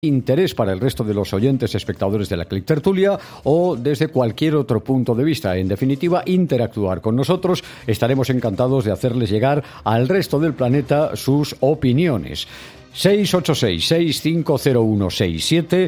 interés para el resto de los oyentes espectadores de la Click Tertulia o desde cualquier otro punto de vista. En definitiva, interactuar con nosotros. Estaremos encantados de hacerles llegar al resto del planeta sus opiniones. 686-650167,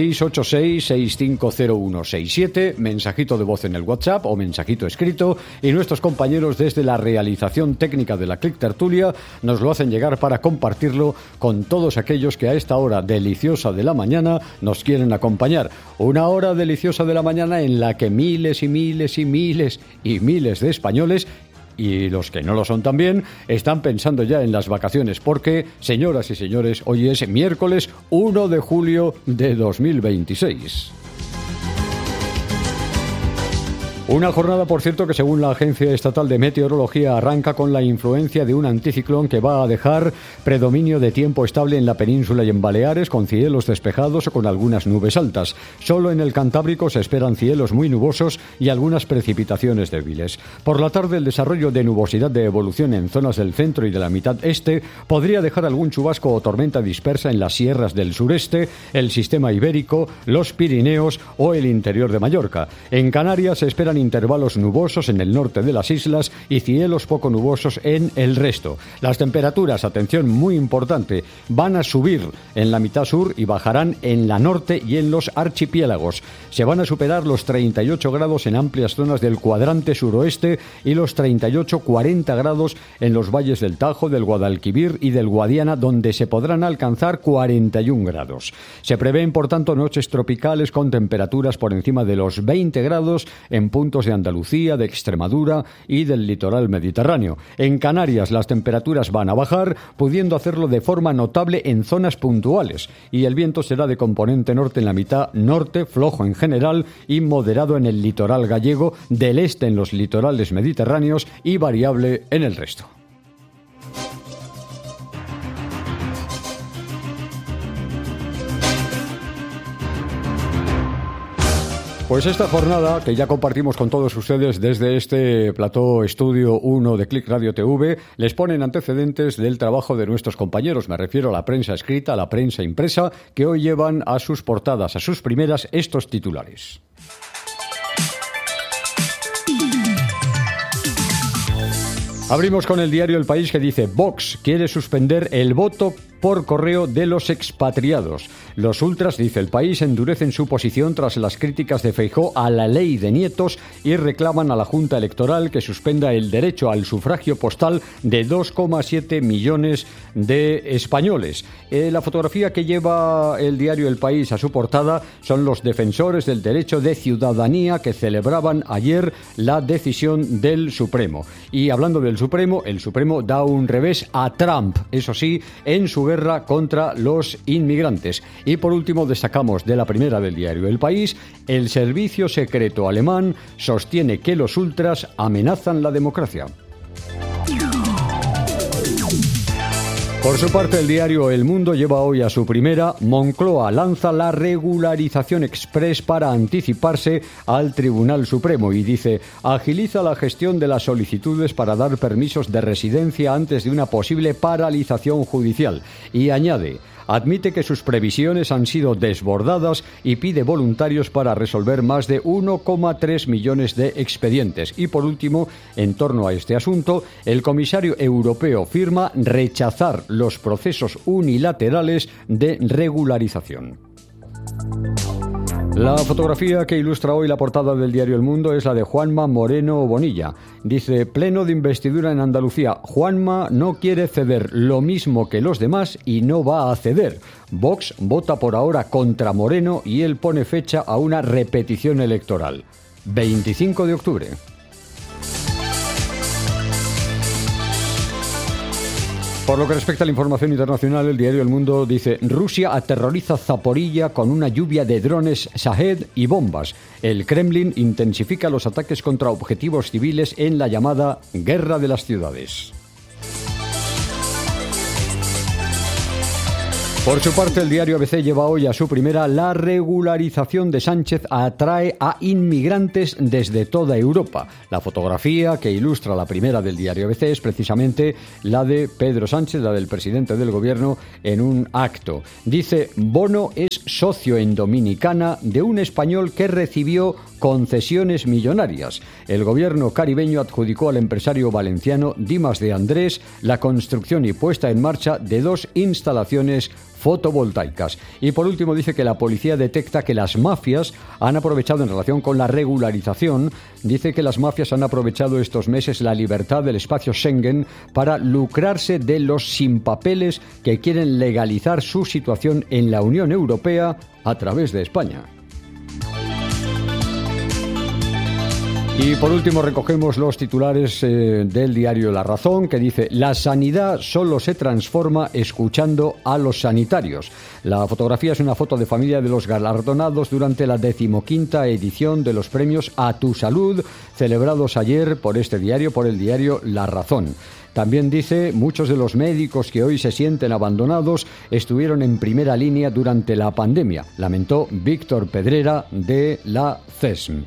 686-650167, mensajito de voz en el WhatsApp o mensajito escrito, y nuestros compañeros desde la realización técnica de la Click Tertulia nos lo hacen llegar para compartirlo con todos aquellos que a esta hora deliciosa de la mañana nos quieren acompañar. Una hora deliciosa de la mañana en la que miles y miles y miles y miles de españoles, y los que no lo son también, están pensando ya en las vacaciones, porque, señoras y señores, hoy es miércoles 1 de julio de 2026. Una jornada, por cierto, que según la Agencia Estatal de Meteorología arranca con la influencia de un anticiclón que va a dejar predominio de tiempo estable en la península y en Baleares, con cielos despejados o con algunas nubes altas. Solo en el Cantábrico se esperan cielos muy nubosos y algunas precipitaciones débiles. Por la tarde, el desarrollo de nubosidad de evolución en zonas del centro y de la mitad este podría dejar algún chubasco o tormenta dispersa en las sierras del sureste, el sistema ibérico, los Pirineos o el interior de Mallorca. En Canarias se esperan intervalos nubosos en el norte de las islas y cielos poco nubosos en el resto. Las temperaturas, atención muy importante, van a subir en la mitad sur y bajarán en la norte y en los archipiélagos. Se van a superar los 38 grados en amplias zonas del cuadrante suroeste y los 38-40 grados en los valles del Tajo, del Guadalquivir y del Guadiana, donde se podrán alcanzar 41 grados. Se prevén, por tanto, noches tropicales con temperaturas por encima de los 20 grados en puntos de Andalucía, de Extremadura y del litoral mediterráneo. En Canarias las temperaturas van a bajar, pudiendo hacerlo de forma notable en zonas puntuales, y el viento será de componente norte en la mitad norte, flojo en general y moderado en el litoral gallego, del este en los litorales mediterráneos y variable en el resto. Pues esta jornada, que ya compartimos con todos ustedes desde este plató Estudio 1 de Click Radio TV, les ponen antecedentes del trabajo de nuestros compañeros. Me refiero a la prensa escrita, a la prensa impresa, que hoy llevan a sus portadas, a sus primeras, estos titulares. Abrimos con el diario El País, que dice: Vox quiere suspender el voto por correo de los expatriados. Los ultras, dice El País, endurecen su posición tras las críticas de Feijóo a la ley de nietos y reclaman a la Junta Electoral que suspenda el derecho al sufragio postal de 2,7 millones de españoles. La fotografía que lleva el diario El País a su portada son los defensores del derecho de ciudadanía que celebraban ayer la decisión del Supremo. Y hablando del Supremo, el Supremo da un revés a Trump, eso sí, en su guerra contra los inmigrantes. Y por último destacamos de la primera del diario El País: el servicio secreto alemán sostiene que los ultras amenazan la democracia. Por su parte, el diario El Mundo lleva hoy a su primera: Moncloa lanza la regularización express para anticiparse al Tribunal Supremo, y dice: agiliza la gestión de las solicitudes para dar permisos de residencia antes de una posible paralización judicial. Y añade: admite que sus previsiones han sido desbordadas y pide voluntarios para resolver más de 1,3 millones de expedientes. Y por último, en torno a este asunto, el comisario europeo firma rechazar los procesos unilaterales de regularización. La fotografía que ilustra hoy la portada del diario El Mundo es la de Juanma Moreno Bonilla. Dice: pleno de investidura en Andalucía. Juanma no quiere ceder lo mismo que los demás y no va a ceder. Vox vota por ahora contra Moreno y él pone fecha a una repetición electoral. 25 de octubre. Por lo que respecta a la información internacional, el diario El Mundo dice: Rusia aterroriza Zaporilla con una lluvia de drones Shahed y bombas. El Kremlin intensifica los ataques contra objetivos civiles en la llamada Guerra de las Ciudades. Por su parte, el diario ABC lleva hoy a su primera: la regularización de Sánchez atrae a inmigrantes desde toda Europa. La fotografía que ilustra la primera del diario ABC es precisamente la de Pedro Sánchez, la del presidente del gobierno, en un acto. Dice: Bono es socio en Dominicana de un español que recibió concesiones millonarias. El gobierno caribeño adjudicó al empresario valenciano Dimas de Andrés la construcción y puesta en marcha de 2 instalaciones fotovoltaicas. Y por último dice que la policía detecta que las mafias han aprovechado, en relación con la regularización, dice que las mafias han aprovechado estos meses la libertad del espacio Schengen para lucrarse de los sin papeles que quieren legalizar su situación en la Unión Europea a través de España. Y por último recogemos los titulares del diario La Razón, que dice: la sanidad solo se transforma escuchando a los sanitarios. La fotografía es una foto de familia de los galardonados durante la 15ª edición de los premios A Tu Salud, celebrados ayer por este diario, por el diario La Razón. También dice: muchos de los médicos que hoy se sienten abandonados estuvieron en primera línea durante la pandemia, lamentó Víctor Pedrera de la CESM.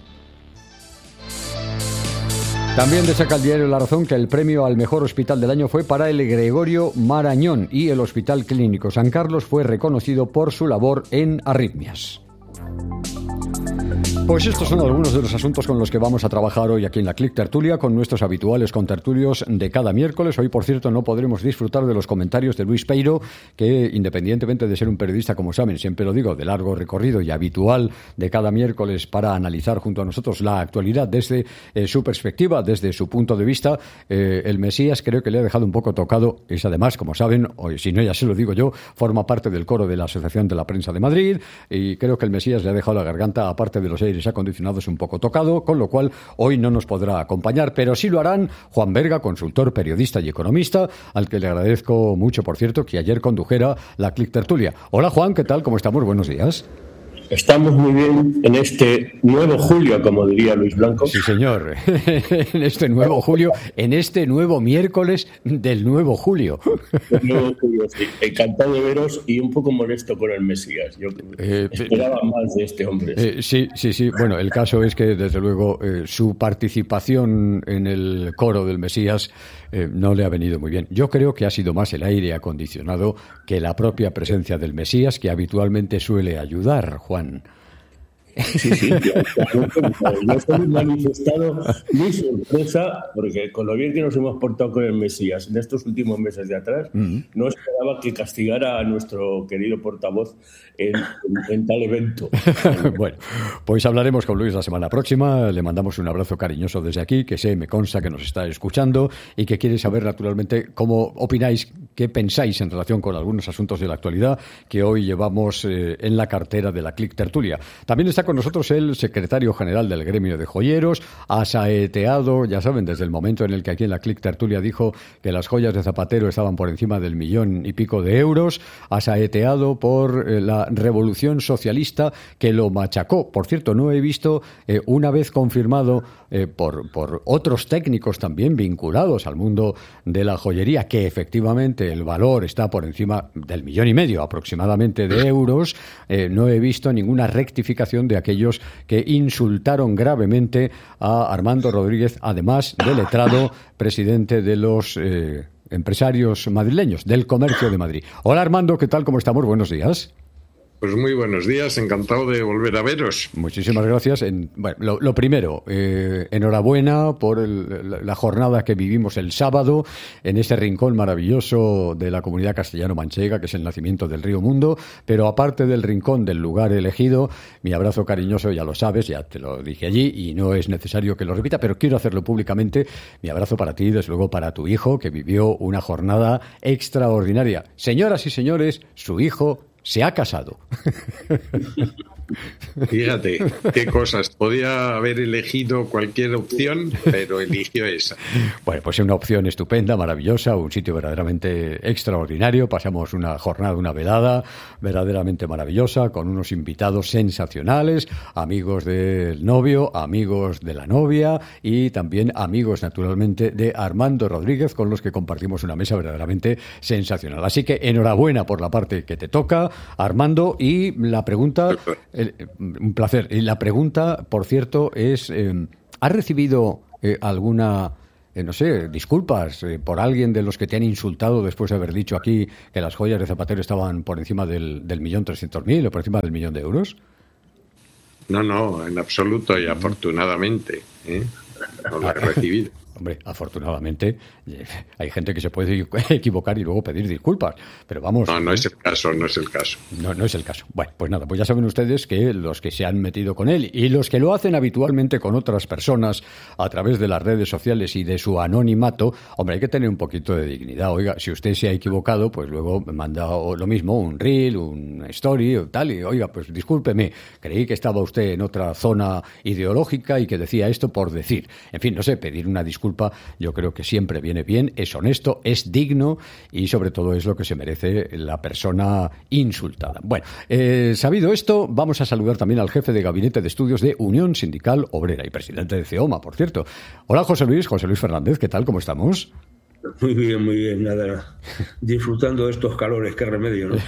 También destaca el diario La Razón que el premio al mejor hospital del año fue para el Gregorio Marañón, y el Hospital Clínico San Carlos fue reconocido por su labor en arritmias. Pues estos son algunos de los asuntos con los que vamos a trabajar hoy aquí en la Click Tertulia, con nuestros habituales contertulios de cada miércoles. Hoy, por cierto, no podremos disfrutar de los comentarios de Luis Peiro, que, independientemente de ser un periodista, como saben, siempre lo digo, de largo recorrido y habitual de cada miércoles para analizar junto a nosotros la actualidad desde su perspectiva, desde su punto de vista, el Mesías creo que le ha dejado un poco tocado. Es además, como saben, o si no ya se lo digo yo, forma parte del coro de la Asociación de la Prensa de Madrid, y creo que el Mesías le ha dejado la garganta, aparte de los aires acondicionados, un poco tocado, con lo cual hoy no nos podrá acompañar, pero sí lo harán Juan Berga, consultor, periodista y economista, al que le agradezco mucho, por cierto, que ayer condujera la Click Tertulia. Hola Juan, ¿qué tal? ¿Cómo estamos? Buenos días. Estamos muy bien en este nuevo julio, como diría Luis Blanco. Sí, señor. En este nuevo julio, en este nuevo miércoles del nuevo julio. El nuevo julio, sí. Encantado de veros y un poco molesto con el Mesías. Yo esperaba más de este hombre. Sí. Bueno, el caso es que, desde luego, su participación en el coro del Mesías no le ha venido muy bien. Yo creo que ha sido más el aire acondicionado que la propia presencia del Mesías, que habitualmente suele ayudar, Juan. Sí, yo estoy manifestado mi sorpresa, porque con lo bien que nos hemos portado con el Mesías en estos últimos meses de atrás, no esperaba que castigara a nuestro querido portavoz en tal evento. Bueno, pues hablaremos con Luis la semana próxima. Le mandamos un abrazo cariñoso desde aquí, que me consta que nos está escuchando y que quiere saber, naturalmente, cómo opináis, qué pensáis en relación con algunos asuntos de la actualidad que hoy llevamos en la cartera de la Click Tertulia. También está con nosotros el secretario general del gremio de joyeros, asaeteado, ya saben, desde el momento en el que aquí en la Click Tertulia dijo que las joyas de Zapatero estaban por encima del 1,000,000 y pico de euros, asaeteado por la revolución socialista que lo machacó. Por cierto, no he visto, una vez confirmado por otros técnicos también vinculados al mundo de la joyería, que efectivamente el valor está por encima del 1,500,000 aproximadamente de euros, no he visto ninguna rectificación de aquellos que insultaron gravemente a Armando Rodríguez, además de letrado, presidente de los empresarios madrileños, del comercio de Madrid. Hola Armando, ¿qué tal? ¿Cómo estamos? Buenos días. Pues muy buenos días, encantado de volver a veros. Muchísimas gracias. Bueno, lo primero, enhorabuena por la jornada que vivimos el sábado en ese rincón maravilloso de la comunidad castellano-manchega, que es el nacimiento del Río Mundo, pero aparte del rincón, del lugar elegido, mi abrazo cariñoso, ya lo sabes, ya te lo dije allí y no es necesario que lo repita, pero quiero hacerlo públicamente. Mi abrazo para ti, desde luego para tu hijo, que vivió una jornada extraordinaria. Señoras y señores, su hijo se ha casado. Fíjate, qué cosas. Podía haber elegido cualquier opción, pero eligió esa. Bueno, pues es una opción estupenda, maravillosa, un sitio verdaderamente extraordinario. Pasamos una jornada, una velada verdaderamente maravillosa, con unos invitados sensacionales, amigos del novio, amigos de la novia y también amigos, naturalmente, de Armando Rodríguez, con los que compartimos una mesa verdaderamente sensacional. Así que enhorabuena por la parte que te toca, Armando, y la pregunta... un placer. Y la pregunta, por cierto, es, ¿has recibido alguna, no sé, disculpas por alguien de los que te han insultado después de haber dicho aquí que las joyas de Zapatero estaban por encima del 1.300.000 o por encima del 1.000.000 de euros? No, en absoluto, y afortunadamente, no lo he recibido. Hombre, afortunadamente hay gente que se puede equivocar y luego pedir disculpas, pero vamos... No es el caso, no es el caso. No es el caso. Bueno, pues nada, pues ya saben ustedes que los que se han metido con él y los que lo hacen habitualmente con otras personas a través de las redes sociales y de su anonimato, hombre, hay que tener un poquito de dignidad. Oiga, si usted se ha equivocado, pues luego me manda lo mismo, un reel, un story o tal, y oiga, pues discúlpeme, creí que estaba usted en otra zona ideológica y que decía esto por decir. En fin, no sé, pedir una disculpa yo creo que siempre viene bien, es honesto, es digno y sobre todo es lo que se merece la persona insultada. Bueno, sabido esto, vamos a saludar también al jefe de Gabinete de Estudios de Unión Sindical Obrera y presidente de CEOMA, por cierto. Hola, José Luis Fernández, ¿qué tal? ¿Cómo estamos? Muy bien, nada. Disfrutando de estos calores, qué remedio, ¿no?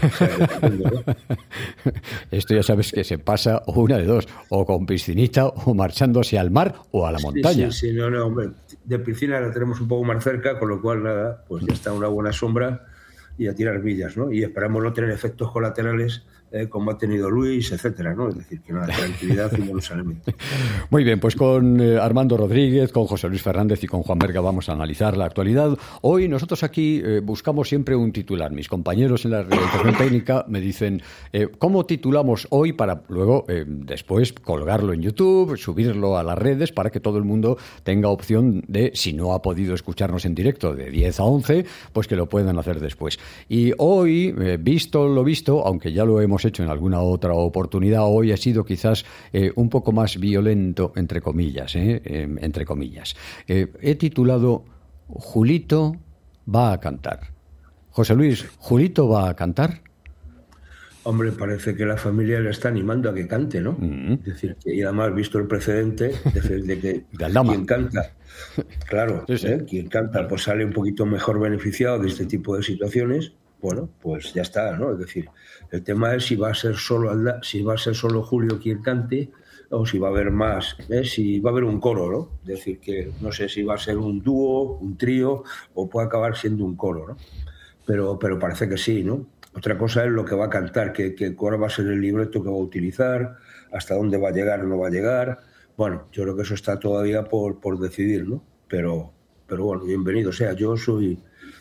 Esto ya sabes que se pasa una de dos, o con piscinita, o marchándose al mar, o a la montaña. Sí, no, hombre, de piscina la tenemos un poco más cerca, con lo cual, nada, pues ya está una buena sombra y a tirar millas, ¿no? Y esperamos no tener efectos colaterales como ha tenido Luis, etcétera, ¿no? Es decir, que nada, tranquilidad y buenos alimentos. Muy bien, pues con Armando Rodríguez, con José Luis Fernández y con Juan Berga vamos a analizar la actualidad. Hoy nosotros aquí buscamos siempre un titular. Mis compañeros en la redacción técnica me dicen ¿cómo titulamos hoy? Para luego después colgarlo en YouTube, subirlo a las redes para que todo el mundo tenga opción de, si no ha podido escucharnos en directo de 10 a 11, pues que lo puedan hacer después. Y hoy, visto lo visto, aunque ya lo hemos hecho en alguna otra oportunidad, hoy ha sido quizás un poco más violento, entre comillas. He titulado Julito va a cantar. José Luis, ¿Julito va a cantar? Hombre, parece que la familia le está animando a que cante, ¿no? Es decir, y además, visto el precedente de que quien canta, claro, sí. Quien canta pues sale un poquito mejor beneficiado de este tipo de situaciones. Bueno, pues ya está, ¿no? Es decir, el tema es si va a ser solo Julio quien cante o si va a haber más, si va a haber un coro, ¿no? Es decir, que no sé si va a ser un dúo, un trío o puede acabar siendo un coro, ¿no? Pero parece que sí, ¿no? Otra cosa es lo que va a cantar, cuál va a ser el libreto que va a utilizar, hasta dónde va a llegar o no va a llegar. Bueno, yo creo que eso está todavía por decidir, ¿no? Pero bueno, bienvenido sea. Yo soy...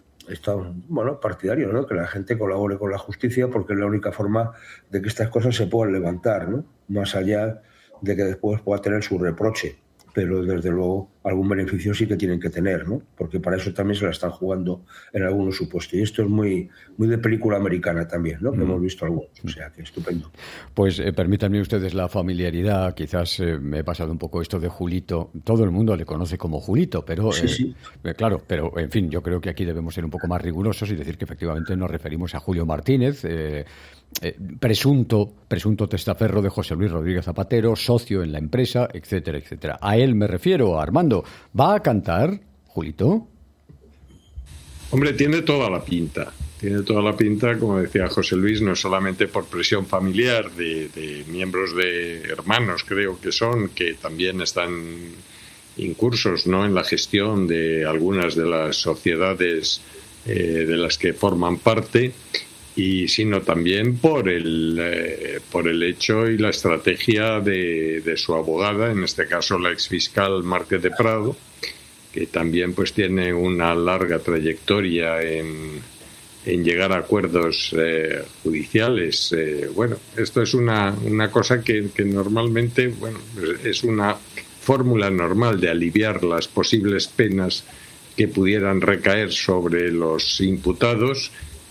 partidario, ¿no? Que la gente colabore con la justicia porque es la única forma de que estas cosas se puedan levantar, ¿no? Más allá de que después pueda tener su reproche, pero desde luego algún beneficio sí que tienen que tener, ¿no? Porque para eso también se la están jugando en algunos supuestos. Y esto es muy de película americana también, ¿no? Que hemos visto algunos, o sea, que estupendo. Pues permítanme ustedes la familiaridad, quizás me he pasado un poco esto de Julito. Todo el mundo le conoce como Julito, pero sí. Claro, pero en fin, yo creo que aquí debemos ser un poco más rigurosos y decir que efectivamente nos referimos a Julio Martínez, presunto testaferro de José Luis Rodríguez Zapatero, socio en la empresa, etcétera, etcétera. A él me refiero, Armando. ¿Va a cantar, Julito? Hombre, tiene toda la pinta, como decía José Luis, no solamente por presión familiar de miembros de hermanos, creo que son, que también están incursos, ¿no?, en la gestión de algunas de las sociedades de las que forman parte, y sino también por el hecho y la estrategia de su abogada, en este caso la exfiscal Márquez de Prado, que también pues tiene una larga trayectoria en llegar a acuerdos judiciales. Bueno, esto es una cosa que normalmente, bueno, es una fórmula normal de aliviar las posibles penas que pudieran recaer sobre los imputados,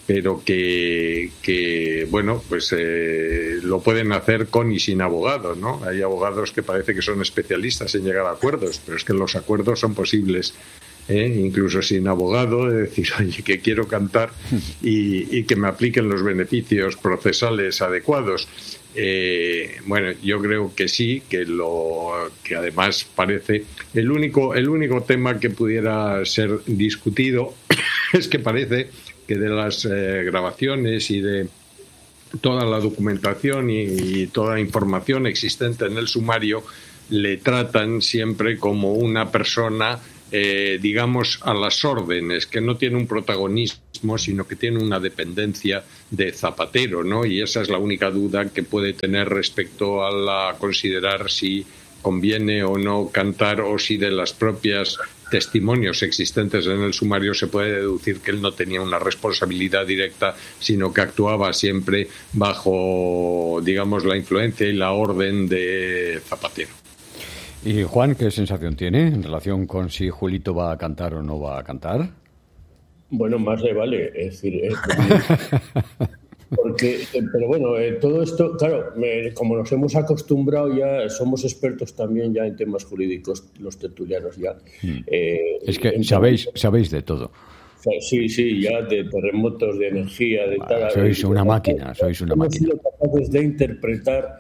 pero que bueno, pues lo pueden hacer con y sin abogado, ¿no? Hay abogados que parece que son especialistas en llegar a acuerdos, pero es que los acuerdos son posibles, incluso sin abogado, de decir, oye, que quiero cantar y que me apliquen los beneficios procesales adecuados. Bueno, yo creo que sí, que además parece el único tema que pudiera ser discutido es que parece que de las grabaciones y de toda la documentación y toda la información existente en el sumario le tratan siempre como una persona, digamos, a las órdenes, que no tiene un protagonismo, sino que tiene una dependencia de Zapatero, ¿no? Y esa es la única duda que puede tener respecto a considerar si conviene o no cantar, o si de las propias testimonios existentes en el sumario se puede deducir que él no tenía una responsabilidad directa, sino que actuaba siempre bajo, digamos, la influencia y la orden de Zapatero. ¿Y Juan, qué sensación tiene en relación con si Julito va a cantar o no va a cantar? Bueno, más le vale, es decir, pero bueno, todo esto, claro, como nos hemos acostumbrado ya, somos expertos también ya en temas jurídicos, los tertulianos ya. Es que sabéis de todo. Sí, ya de terremotos, de energía, de tal. Sois una máquina. Hemos sido capaces de interpretar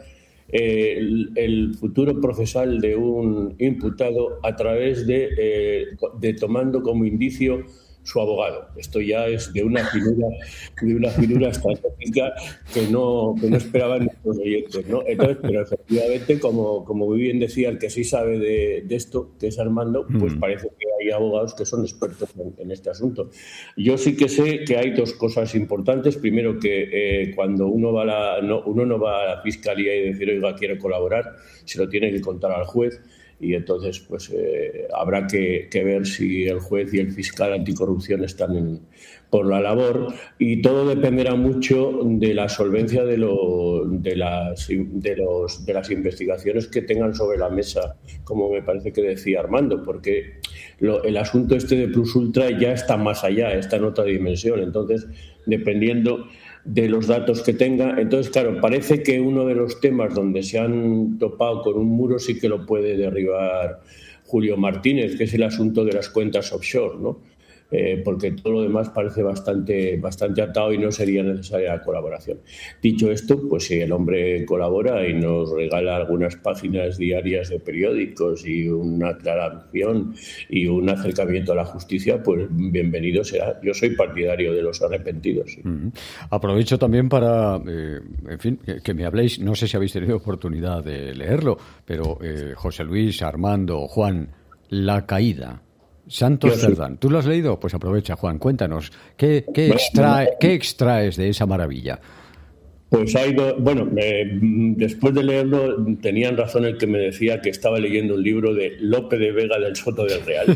el futuro procesal de un imputado a través de tomando como indicio su abogado. Esto ya es de una finura estratégica que no esperaban nuestros oyentes, ¿no? Entonces, pero efectivamente, como muy bien decía el que sí sabe de esto, que es Armando, pues parece que hay abogados que son expertos en este asunto. Yo sí que sé que hay dos cosas importantes. Primero, que cuando uno no va a la fiscalía y decir, oiga, quiero colaborar, se lo tiene que contar al juez. Y entonces pues habrá que ver si el juez y el fiscal anticorrupción están por la labor, y todo dependerá mucho de la solvencia de las investigaciones que tengan sobre la mesa, como me parece que decía Armando, porque el asunto este de Plus Ultra ya está más allá, está en otra dimensión. Entonces, dependiendo de los datos que tenga. Entonces, claro, parece que uno de los temas donde se han topado con un muro sí que lo puede derribar Julio Martínez, que es el asunto de las cuentas offshore, ¿no? Porque todo lo demás parece bastante atado y no sería necesaria la colaboración. Dicho esto, pues si el hombre colabora y nos regala algunas páginas diarias de periódicos y una aclaración y un acercamiento a la justicia, pues bienvenido será. Yo soy partidario de los arrepentidos. Sí. Aprovecho también para, en fin, que me habléis, no sé si habéis tenido oportunidad de leerlo, pero José Luis, Armando, Juan, La caída. Santos Cerdán. ¿Tú lo has leído? Pues aprovecha, Juan, cuéntanos. ¿Qué extraes de esa maravilla? Pues después de leerlo, tenían razón el que me decía que estaba leyendo un libro de Lope de Vega del Soto del Real.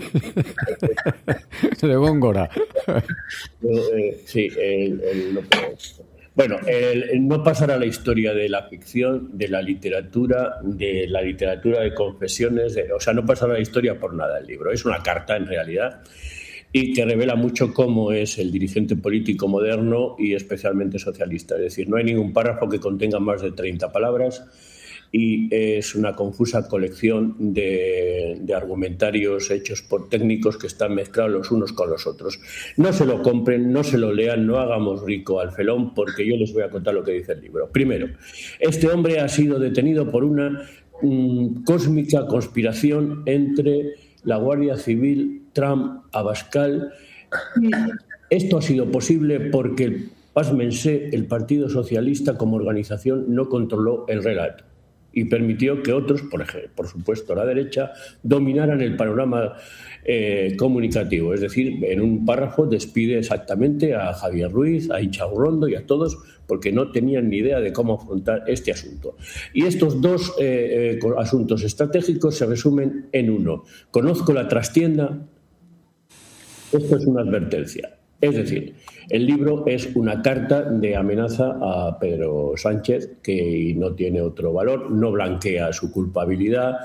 De Góngora. Sí, Bueno, no pasará la historia de la ficción, de la literatura de confesiones, no pasará la historia por nada el libro. Es una carta, en realidad, y que revela mucho cómo es el dirigente político moderno y especialmente socialista. Es decir, no hay ningún párrafo que contenga más de 30 palabras y es una confusa colección de argumentarios hechos por técnicos que están mezclados los unos con los otros. No se lo compren, no se lo lean, no hagamos rico al felón, porque yo les voy a contar lo que dice el libro. Primero, este hombre ha sido detenido por una cósmica conspiración entre la Guardia Civil, Trump, Abascal, y esto ha sido posible porque, pásmense, el Partido Socialista como organización no controló el relato y permitió que otros, por supuesto la derecha, dominaran el panorama comunicativo. Es decir, en un párrafo despide exactamente a Javier Ruiz, a Inchaurrondo y a todos, porque no tenían ni idea de cómo afrontar este asunto. Y estos dos asuntos estratégicos se resumen en uno. Conozco la trastienda. Esto es una advertencia. Es decir, el libro es una carta de amenaza a Pedro Sánchez que no tiene otro valor, no blanquea su culpabilidad,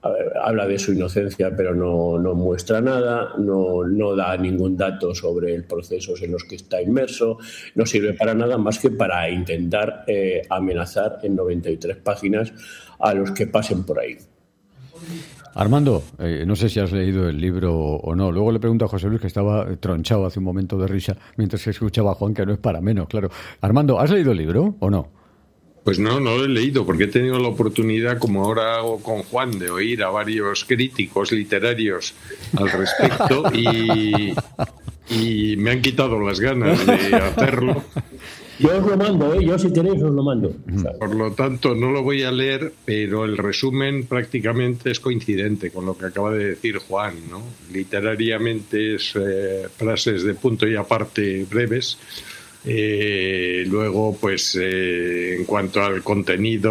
habla de su inocencia, pero no muestra nada, no da ningún dato sobre el procesos en los que está inmerso, no sirve para nada más que para intentar amenazar en 93 páginas a los que pasen por ahí. Armando, no sé si has leído el libro o no. Luego le pregunto a José Luis, que estaba tronchado hace un momento de risa mientras escuchaba a Juan, que no es para menos, claro. Armando, ¿has leído el libro o no? Pues no lo he leído, porque he tenido la oportunidad, como ahora hago con Juan, de oír a varios críticos literarios al respecto y me han quitado las ganas de hacerlo. Yo os lo mando, yo si queréis os lo mando. Por lo tanto, no lo voy a leer, pero el resumen prácticamente es coincidente con lo que acaba de decir Juan, ¿no? Literariamente es frases de punto y aparte breves. Luego, pues en cuanto al contenido